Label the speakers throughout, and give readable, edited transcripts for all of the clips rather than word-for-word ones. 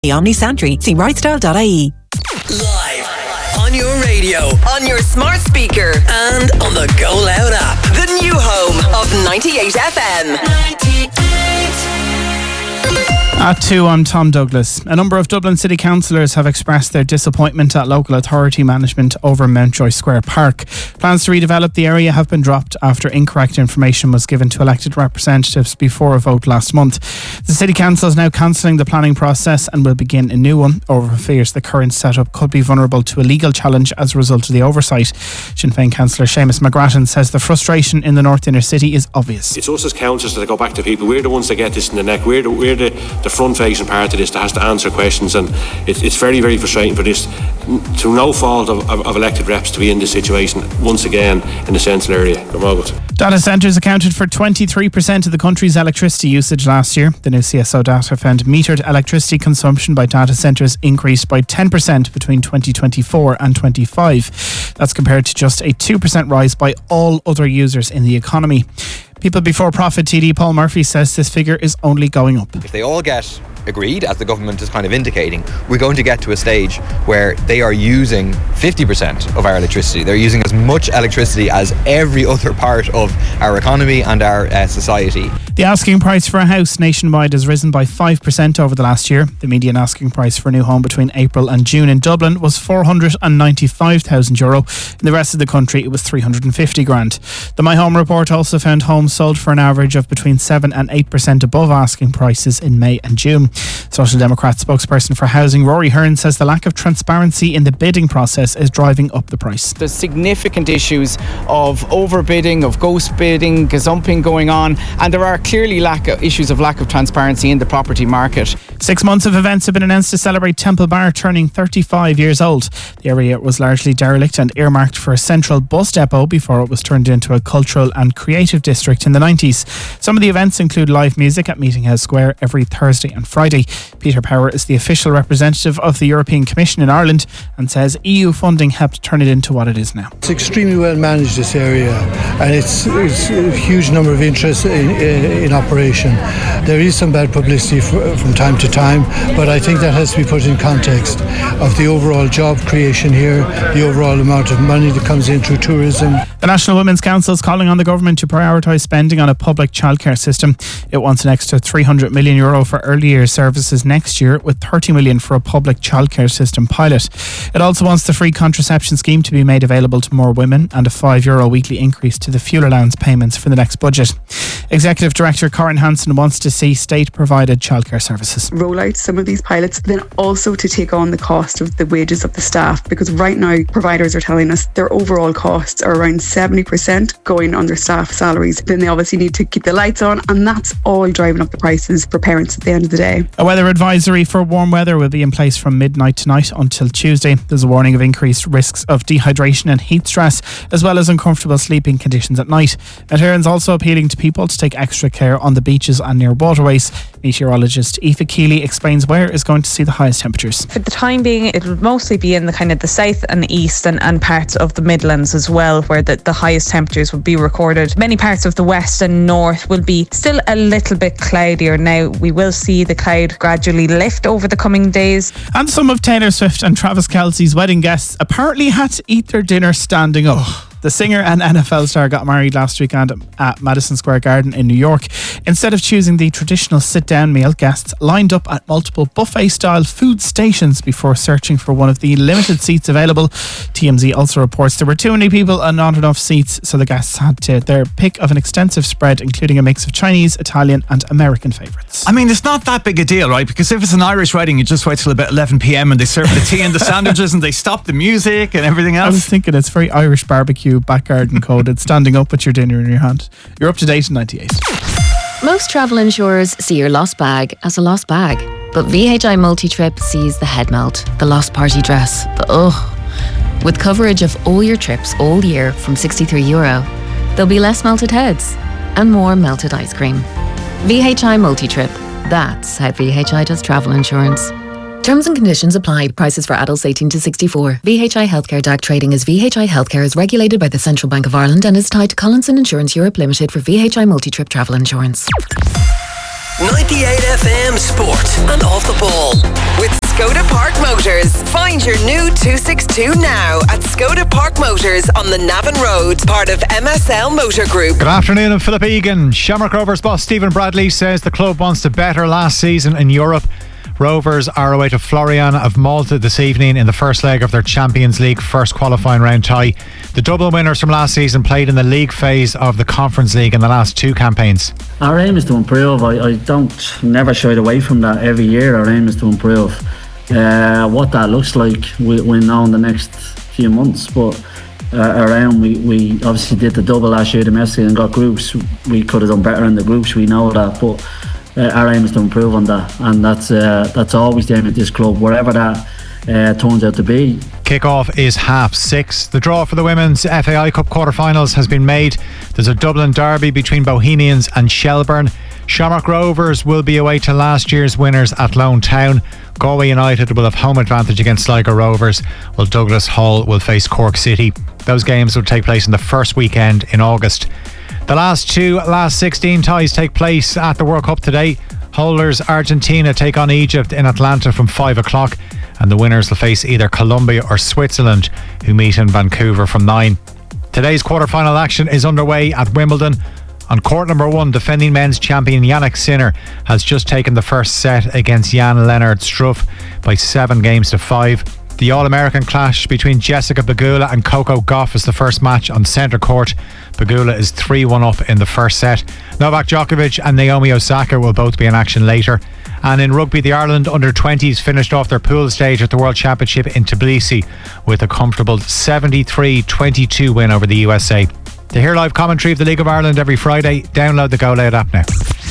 Speaker 1: The Omni Santry. See rightstyle.ie.
Speaker 2: Live on your radio, on your smart speaker, and on the Go Loud app. The new home of 98 FM. 98.
Speaker 3: At 2, I'm Tom Douglas. A number of Dublin City councillors have expressed their disappointment at local authority management over Mountjoy Square Park. Plans to redevelop the area have been dropped after incorrect information was given to elected representatives before a vote last month. The City Council is now cancelling the planning process and will begin a new one over fears the current setup could be vulnerable to a legal challenge as a result of the oversight. Sinn Féin councillor Seamus McGrattan says the frustration in the North Inner City is obvious.
Speaker 4: It's us as councillors that go back to people. We're the ones that get this in the neck. We're the front-facing part of this that has to answer questions, and it's very, very frustrating for this, to no fault of elected reps, to be in this situation once again in the central area.
Speaker 3: Data centres accounted for 23% of the country's electricity usage last year. The new CSO data found metered electricity consumption by data centres increased by 10% between 2024 and 25. That's compared to just a 2% rise by all other users in the economy. People Before Profit TD Paul Murphy says this figure is only going up.
Speaker 5: If they all get agreed, as the government is kind of indicating, we're going to get to a stage where they are using 50% of our electricity. They're using as much electricity as every other part of our economy and our society.
Speaker 3: The asking price for a house nationwide has risen by 5% over the last year. The median asking price for a new home between April and June in Dublin was €495,000. In the rest of the country, it was 350 grand. The My Home report also found homes sold for an average of between 7 and 8% above asking prices in May and June. Social Democrat spokesperson for housing Rory Hearn says the lack of transparency in the bidding process is driving up the price.
Speaker 6: There's significant issues of overbidding, of ghost bidding, gazumping going on, and there are clearly issues of lack of transparency in the property market.
Speaker 3: 6 months of events have been announced to celebrate Temple Bar turning 35 years old. The area was largely derelict and earmarked for a central bus depot before it was turned into a cultural and creative district in the 90s. Some of the events include live music at Meeting House Square every Thursday and Friday. Peter Power is the official representative of the European Commission in Ireland and says EU funding helped turn it into what it is now.
Speaker 7: It's extremely well managed, this area, and it's a huge number of interests in operation. There is some bad publicity from time to time, but I think that has to be put in context of the overall job creation here, the overall amount of money that comes in through tourism.
Speaker 3: The National Women's Council is calling on the government to prioritise spending on a public childcare system. It wants an extra €300 million for early years services next year, with $30 million for a public childcare system pilot. It also wants the free contraception scheme to be made available to more women and a €5 weekly increase to the fuel allowance payments for the next budget. Executive Director Corinne Hansen wants to see state-provided childcare services.
Speaker 8: Roll out some of these pilots, but then also to take on the cost of the wages of the staff, because right now providers are telling us their overall costs are around 70% going on their staff salaries. Then they obviously need to keep the lights on, and that's all driving up the prices for parents at the end of the day.
Speaker 3: A weather advisory for warm weather will be in place from midnight tonight until Tuesday. There's a warning of increased risks of dehydration and heat stress, as well as uncomfortable sleeping conditions at night. Met also appealing to people to take extra care on the beaches and near waterways. Meteorologist Aoife Keeley explains where is going to see the highest temperatures.
Speaker 9: For the time being, it will mostly be in the kind of the south and east and parts of the Midlands as well, where the highest temperatures will be recorded. Many parts of the west and north will be still a little bit cloudier. Now, we will see the cloud gradually lift over the coming days. And
Speaker 3: some of Taylor Swift and Travis Kelce's wedding guests apparently had to eat their dinner standing up. The singer and NFL star got married last weekend at Madison Square Garden in New York. Instead of choosing the traditional sit-down meal, guests lined up at multiple buffet-style food stations before searching for one of the limited seats available. TMZ also reports there were too many people and not enough seats, so the guests had their pick of an extensive spread, including a mix of Chinese, Italian and American favourites.
Speaker 10: I mean, it's not that big a deal, right? Because if it's an Irish wedding, you just wait till about 11 p.m. and they serve the tea and the sandwiches and they stop the music and everything else.
Speaker 3: I was thinking it's very Irish barbecue, back garden coded, standing up with your dinner in your hand. You're up to date in 98.
Speaker 11: Most travel insurers see your lost bag as a lost bag, but VHI Multi-Trip sees the head melt, the lost party dress, the ugh. With coverage of all your trips all year from €63, there'll be less melted heads and more melted ice cream. VHI Multi-Trip. That's how VHI does travel insurance. Terms and conditions apply. Prices for adults 18 to 64. VHI Healthcare DAC trading as VHI Healthcare is regulated by the Central Bank of Ireland and is tied to Collinson Insurance Europe Limited for VHI Multi-Trip travel insurance.
Speaker 2: 98 FM Sport and Off the Ball. With Skoda Park Motors. Find your new 262 now at Skoda Park Motors on the Navan Road, part of MSL Motor Group.
Speaker 12: Good afternoon, I'm Philip Egan. Shamrock Rovers boss Stephen Bradley says the club wants to better last season in Europe. Rovers are away to Florian of Malta this evening in the first leg of their Champions League first qualifying round tie. The Dublin winners from last season played in the league phase of the Conference League in the last two campaigns.
Speaker 13: Our aim is to improve. I never shied away from that. Every year our aim is to improve. What that looks like we'll know in the next few months, but our aim, we obviously did the double last year domestically and got groups. We could have done better in the groups, we know that, but our aim is to improve on that, and that's always the aim at this club, wherever that turns out to be.
Speaker 12: Kick-off is 6:30. The draw for the Women's FAI Cup quarter-finals has been made. There's a Dublin derby between Bohemians and Shelburne. Shamrock Rovers will be away to last year's winners at Lone Town. Galway United will have home advantage against Sligo Rovers, while Douglas Hall will face Cork City. Those games will take place in the first weekend in August. The last 16 ties take place at the World Cup today. Holders Argentina take on Egypt in Atlanta from 5 o'clock, and the winners will face either Colombia or Switzerland, who meet in Vancouver from 9. Today's quarter-final action is underway at Wimbledon. On court number 1, defending men's champion Jannik Sinner has just taken the first set against Jan-Lennard Struff by 7-5. The All-American clash between Jessica Pegula and Coco Gauff is the first match on centre court. Pegula is 3-1 up in the first set. Novak Djokovic and Naomi Osaka will both be in action later. And in rugby, the Ireland under-20s finished off their pool stage at the World Championship in Tbilisi with a comfortable 73-22 win over the USA. To hear live commentary of the League of Ireland every Friday, download the Go Loud app now.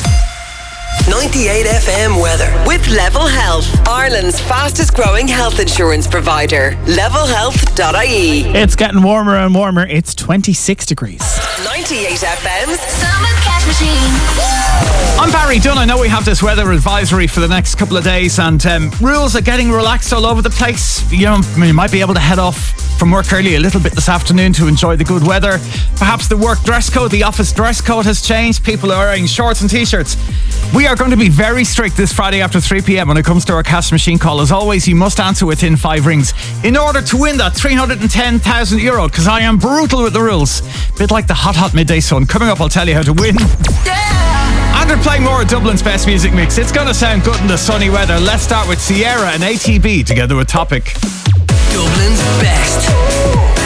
Speaker 2: 98 FM weather with Level Health, Ireland's fastest growing health insurance provider. Levelhealth.ie.
Speaker 3: It's getting warmer and warmer. It's 26 degrees.
Speaker 2: 98 FM's
Speaker 11: Summer Cash Machine.
Speaker 10: I'm Barry Dunn. I know we have this weather advisory for the next couple of days, and rules are getting relaxed all over the place. You might be able to head off from work early a little bit this afternoon to enjoy the good weather. Perhaps the work dress code, the office dress code has changed. People are wearing shorts and t-shirts. We are going to be very strict this Friday after 3 p.m. when it comes to our cash machine call. As always, you must answer within 5 rings in order to win that €310,000, because I am brutal with the rules. Bit like the hot midday sun. Coming up, I'll tell you how to win. And we're playing more of Dublin's best music mix. It's going to sound good in the sunny weather. Let's start with Sierra and ATB together with Topic.
Speaker 2: Dublin's best.